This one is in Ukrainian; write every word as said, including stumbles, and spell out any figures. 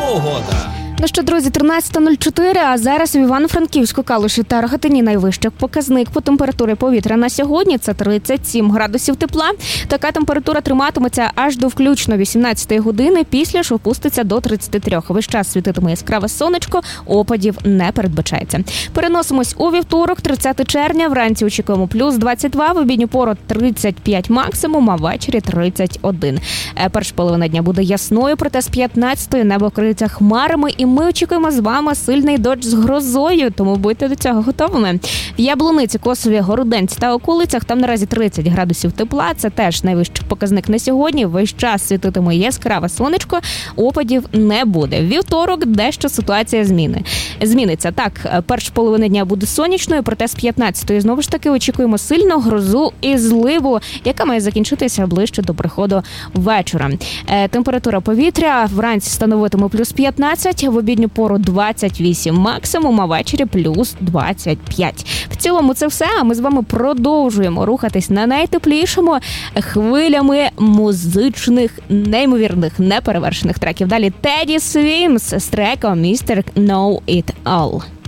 погода. Ну що, друзі, тринадцята нуль чотири, а зараз в Івано-Франківську, Калуші та Рогатині найвищий показник по температурі повітря на сьогодні – це тридцять сім градусів тепла. Така температура триматиметься аж до включно вісімнадцятої години, після ж опуститься до тридцяти трьох. Весь час світитиме яскраве сонечко, опадів не передбачається. Переносимось у вівторок, тридцяте червня, вранці очікуємо плюс двадцять два, в обідню пору тридцять п'ять максимум, а ввечері тридцять один. Перша половина дня буде ясною, проте з п'ятнадцятої небо вкриється хмарами, і ми очікуємо з вами сильний дощ з грозою, тому будьте до цього готовими. В Яблуниці, Косові, Городенці та околицях там наразі тридцять градусів тепла. Це теж найвищий показник на сьогодні. Весь час світитиме яскраве сонечко, опадів не буде. В вівторок дещо ситуація зміни. зміниться. Так, перша половина дня буде сонячною, проте з п'ятнадцятої знову ж таки очікуємо сильну грозу і зливу, яка має закінчитися ближче до приходу вечора. Температура повітря вранці становитиме плюс п'ятнадцять, в обідню пору двадцять вісім максимум, а ввечері плюс двадцять п'ять. В цілому це все, а ми з вами продовжуємо рухатись на найтеплішому хвилями музичних, неймовірних, неперевершених треків. Далі Теді Свімс з треком «містер Know It All».